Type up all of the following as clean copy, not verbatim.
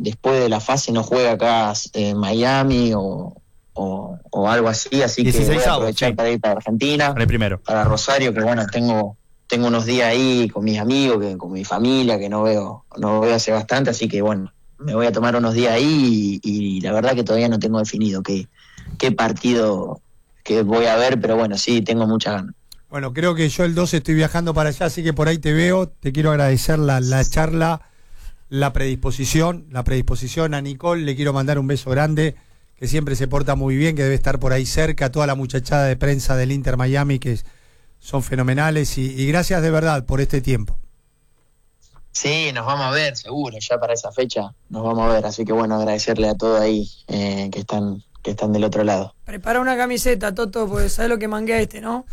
después de la fase no juega acá Miami o algo así que voy a aprovechar para ir para Argentina, para Rosario, que bueno, tengo unos días ahí con mis amigos, con mi familia, que no veo hace bastante, así que bueno, me voy a tomar unos días ahí y la verdad que todavía no tengo definido qué partido que voy a ver, pero bueno, sí, tengo muchas ganas. Bueno, creo que yo el 12 estoy viajando para allá, así que por ahí te veo. Te quiero agradecer la charla, la predisposición a Nicole. Le quiero mandar un beso grande, que siempre se porta muy bien, que debe estar por ahí cerca, toda la muchachada de prensa del Inter Miami, que son fenomenales, y gracias de verdad por este tiempo. Sí, nos vamos a ver, seguro, ya para esa fecha nos vamos a ver, así que bueno, agradecerle a todos ahí que están del otro lado. Prepara una camiseta, Toto, porque sabes lo que manguea ¿no?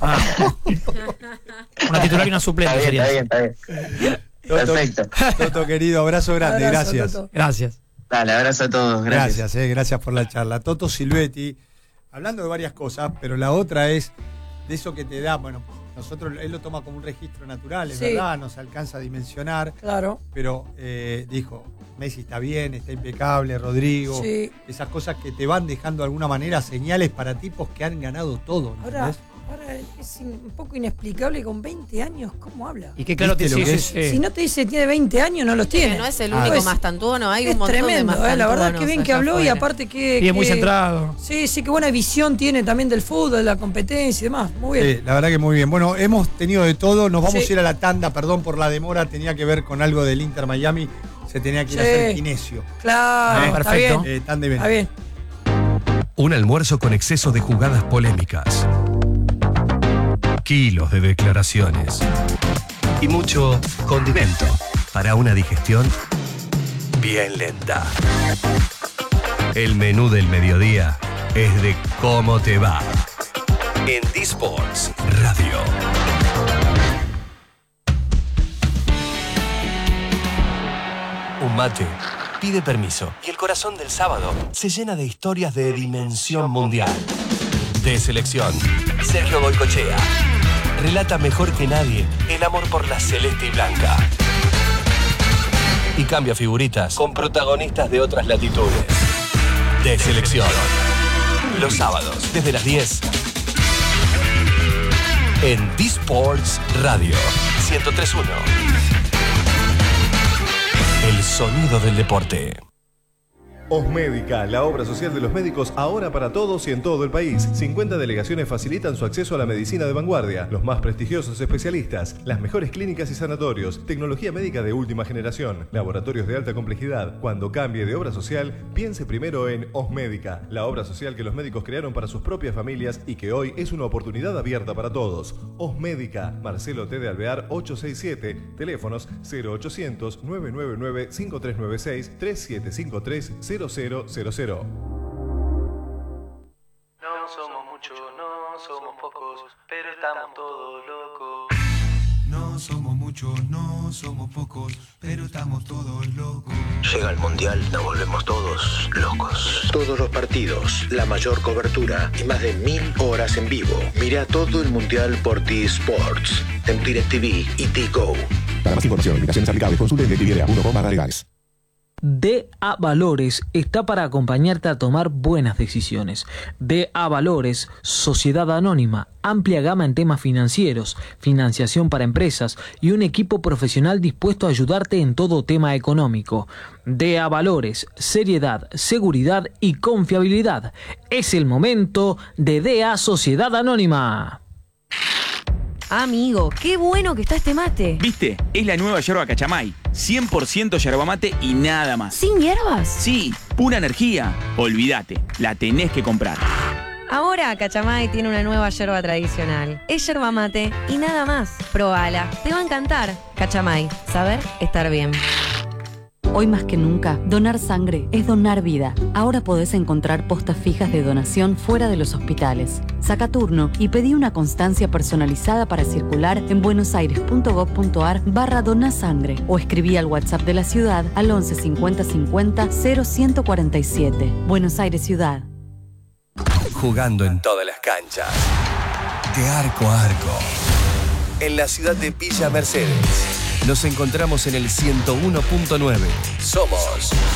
Una titular y una suplente sería. Está bien. Perfecto. Toto, querido, abrazo grande, Abrazo, gracias. Toto. Gracias. Dale, abrazo a todos, gracias. Gracias por la charla. Toto Silvetti, hablando de varias cosas, pero la otra es de eso que te da, bueno, él lo toma como un registro natural, es verdad, nos alcanza a dimensionar. Claro. Pero dijo, Messi está bien, está impecable, Rodrigo. Sí. Esas cosas que te van dejando de alguna manera señales para tipos que han ganado todo. Ahora es un poco inexplicable, con 20 años, ¿cómo habla? Y qué claro te dice. Si no te dice tiene 20 años, no los tiene. No es el único Mastantuono, hay un montón tremendo, de Mastantuonos. La verdad que bien que habló afuera. Y aparte que... Y es muy centrado. Sí, qué buena visión tiene también del fútbol, de la competencia y demás. Muy bien. Sí, la verdad que muy bien. Bueno, hemos tenido de todo, nos vamos a ir a la tanda, perdón por la demora, tenía que ver con algo del Inter Miami, se tenía que ir a hacer kinesio. Claro, perfecto. Está bien. Un almuerzo con exceso de jugadas polémicas, kilos de declaraciones y mucho condimento para una digestión bien lenta. El menú del mediodía es de cómo te va en D-Sports Radio. Un mate pide permiso y el corazón del sábado se llena de historias de dimensión mundial. De selección, Sergio Goycochea relata mejor que nadie el amor por la celeste y blanca. Y cambia figuritas con protagonistas de otras latitudes. De selección. Los sábados, desde las 10. En D-Sports Radio 103.1. El sonido del deporte. Osmédica, la obra social de los médicos ahora para todos y en todo el país. 50 delegaciones facilitan su acceso a la medicina de vanguardia, los más prestigiosos especialistas, las mejores clínicas y sanatorios, tecnología médica de última generación, laboratorios de alta complejidad. Cuando cambie de obra social, piense primero en Osmédica, la obra social que los médicos crearon para sus propias familias y que hoy es una oportunidad abierta para todos. Osmédica, Marcelo T. de Alvear 867, teléfonos 0800 999 5396 3753 0000. No somos muchos, no somos pocos, pero estamos todos locos. No somos muchos, no somos pocos, pero estamos todos locos. Llega el Mundial, nos volvemos todos locos. Todos los partidos, la mayor cobertura y más de 1000 horas en vivo. Mira todo el Mundial por D-Sports, en DirecTV y T-Go. Para más información, limitaciones aplicables, consulte en DirecTV.com/legales. DA Valores está para acompañarte a tomar buenas decisiones. DA Valores, Sociedad Anónima, amplia gama en temas financieros, financiación para empresas y un equipo profesional dispuesto a ayudarte en todo tema económico. DA Valores, seriedad, seguridad y confiabilidad. Es el momento de DA Sociedad Anónima. Amigo, qué bueno que está este mate. ¿Viste? Es la nueva yerba Cachamay. 100% yerba mate y nada más. ¿Sin hierbas? Sí, pura energía. Olvídate, la tenés que comprar. Ahora Cachamay tiene una nueva yerba tradicional. Es yerba mate y nada más. Probala, te va a encantar. Cachamay, saber estar bien. Hoy más que nunca, donar sangre es donar vida. Ahora podés encontrar postas fijas de donación fuera de los hospitales. Saca turno y pedí una constancia personalizada para circular en buenosaires.gov.ar/donasangre o escribí al WhatsApp de la ciudad al 11 50 50 0147. Buenos Aires Ciudad. Jugando en todas las canchas. De arco a arco. En la ciudad de Villa Mercedes. Nos encontramos en el 101.9. Somos